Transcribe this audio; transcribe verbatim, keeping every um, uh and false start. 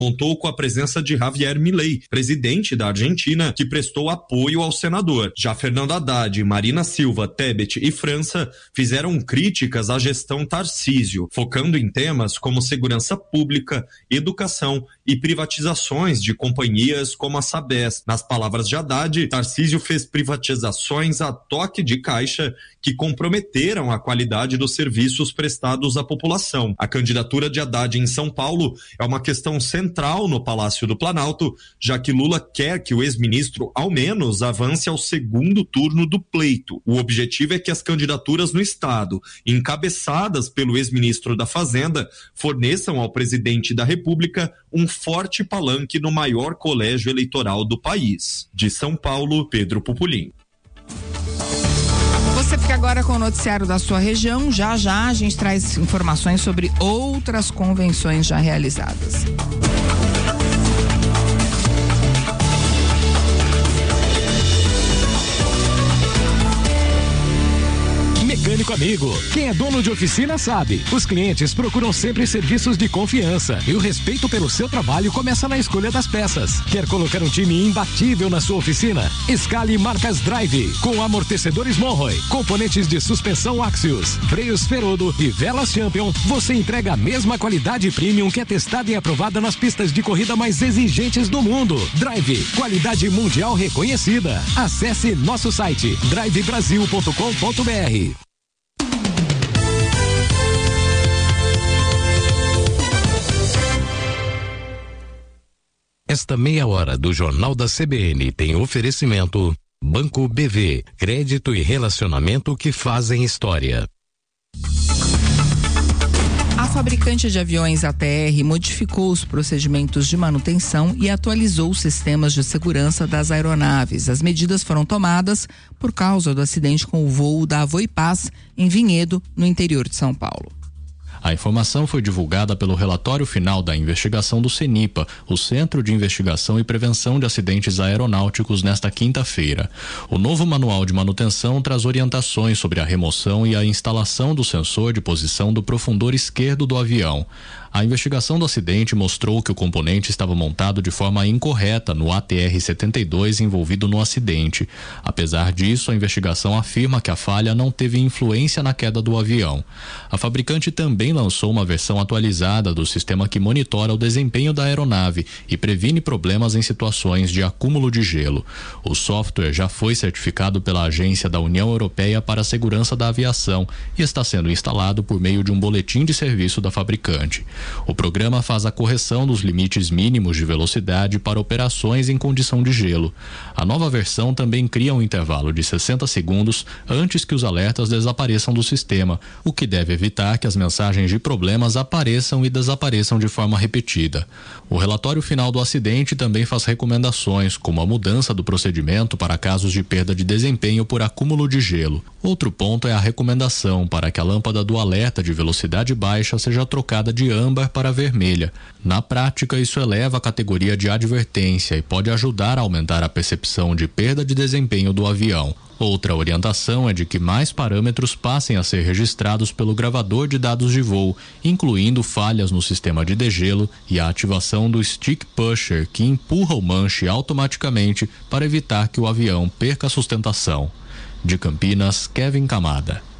contou com a presença de Javier Milei, presidente da Argentina, que prestou apoio ao senador. Já Fernando Haddad, Marina Silva, Tebet e França fizeram críticas à gestão Tarcísio, focando em temas como segurança pública, educação e privatizações de companhias como a Sabesp. Nas palavras de Haddad, Tarcísio fez privatizações a toque de caixa que comprometeram a qualidade dos serviços prestados à população. A candidatura de Haddad em São Paulo é uma questão central no Palácio do Planalto, já que Lula quer que o ex-ministro, ao menos, avance ao segundo turno do pleito. O objetivo é que as candidaturas no Estado, encabeçadas pelo ex-ministro da Fazenda, forneçam ao presidente da República um forte palanque no maior colégio eleitoral do país. De São Paulo, Pedro Pupulim. Você fica agora com o noticiário da sua região. Já já a gente traz informações sobre outras convenções já realizadas. Mecânico Amigo. Quem é dono de oficina sabe. Os clientes procuram sempre serviços de confiança e o respeito pelo seu trabalho começa na escolha das peças. Quer colocar um time imbatível na sua oficina? Escale marcas Drive com amortecedores Monroy, componentes de suspensão Axios, freios Ferodo e velas Champion. Você entrega a mesma qualidade premium que é testada e aprovada nas pistas de corrida mais exigentes do mundo. Drive, qualidade mundial reconhecida. Acesse nosso site drive brasil ponto com ponto br. Esta meia hora do Jornal da C B N tem oferecimento Banco B V, crédito e relacionamento que fazem história. A fabricante de aviões A T R modificou os procedimentos de manutenção e atualizou os sistemas de segurança das aeronaves. As medidas foram tomadas por causa do acidente com o voo da Voipaz em Vinhedo, no interior de São Paulo. A informação foi divulgada pelo relatório final da investigação do CENIPA, o Centro de Investigação e Prevenção de Acidentes Aeronáuticos, nesta quinta-feira. O novo manual de manutenção traz orientações sobre a remoção e a instalação do sensor de posição do profundor esquerdo do avião. A investigação do acidente mostrou que o componente estava montado de forma incorreta no A T R setenta e dois envolvido no acidente. Apesar disso, a investigação afirma que a falha não teve influência na queda do avião. A fabricante também lançou uma versão atualizada do sistema que monitora o desempenho da aeronave e previne problemas em situações de acúmulo de gelo. O software já foi certificado pela Agência da União Europeia para a Segurança da Aviação e está sendo instalado por meio de um boletim de serviço da fabricante. O programa faz a correção dos limites mínimos de velocidade para operações em condição de gelo. A nova versão também cria um intervalo de sessenta segundos antes que os alertas desapareçam do sistema, o que deve evitar que as mensagens de problemas apareçam e desapareçam de forma repetida. O relatório final do acidente também faz recomendações, como a mudança do procedimento para casos de perda de desempenho por acúmulo de gelo. Outro ponto é a recomendação para que a lâmpada do alerta de velocidade baixa seja trocada de âmbar para vermelha. Na prática, isso eleva a categoria de advertência e pode ajudar a aumentar a percepção de perda de desempenho do avião. Outra orientação é de que mais parâmetros passem a ser registrados pelo gravador de dados de voo, incluindo falhas no sistema de degelo e a ativação do stick pusher, que empurra o manche automaticamente para evitar que o avião perca a sustentação. De Campinas, Kevin Camada.